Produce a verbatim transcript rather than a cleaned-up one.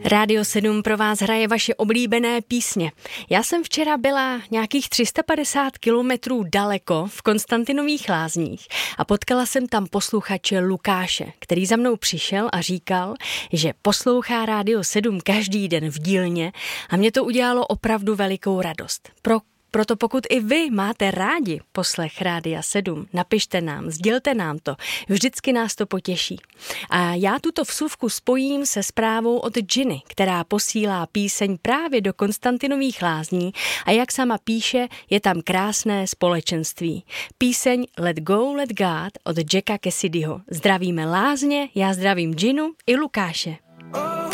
Rádio sedm pro vás hraje vaše oblíbené písně. Já jsem včera byla nějakých tři sta padesát kilometrů daleko v Konstantinových Lázních a potkala jsem tam posluchače Lukáše, který za mnou přišel a říkal, že poslouchá Rádio sedm každý den v dílně a mě to udělalo opravdu velikou radost. Pro Proto pokud i vy máte rádi poslech Rádia sedm, napište nám, sdělte nám to, vždycky nás to potěší. A já tuto vsuvku spojím se zprávou od Ginny, která posílá píseň právě do Konstantinových Lázní a jak sama píše, je tam krásné společenství. Píseň Let Go, Let God od Jacka Cassidyho. Zdravíme Lázně, já zdravím Ginnu i Lukáše.